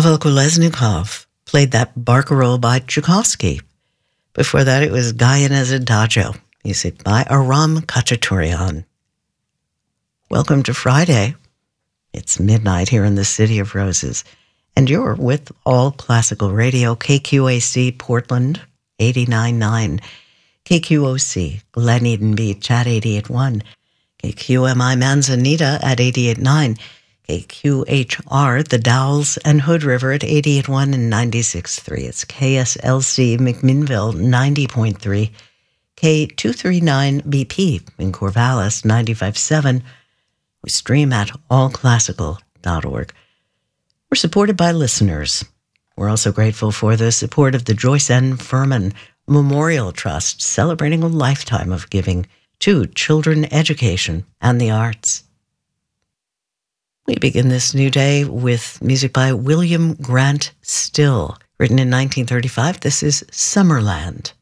Pavel Kolesnikov played that barcarolle by Tchaikovsky. Before that, it was Gaianes Adagio, music by Aram Khachaturian. Welcome to Friday. It's midnight here in the City of Roses, and you're with All Classical Radio, KQAC Portland, 89.9, KQOC Glen Eden Beach at 88.1, KQMI Manzanita at 88.9, KQHR, The Dalles and Hood River at 88.1 and 96.3. It's KSLC McMinnville 90.3, K239BP in Corvallis 95.7. We stream at allclassical.org. We're supported by listeners. We're also grateful for the support of the Joyce N. Furman Memorial Trust, celebrating a lifetime of giving to children education and the arts. We begin this new day with music by William Grant Still, written in 1935. This is Summerland.